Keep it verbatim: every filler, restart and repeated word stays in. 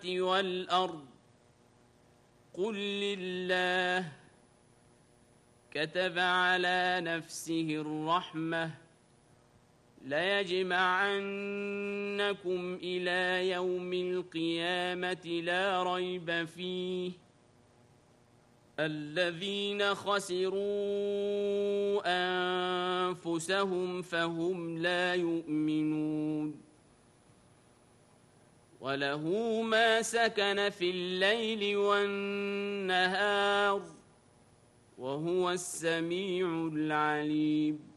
والأرض قل لله كتب على نفسه الرحمة ليجمعنكم إلى يوم القيامة لا ريب فيه الذين خسروا أنفسهم فهم لا يؤمنون وله ما سكن في الليل والنهار وهو السميع العليم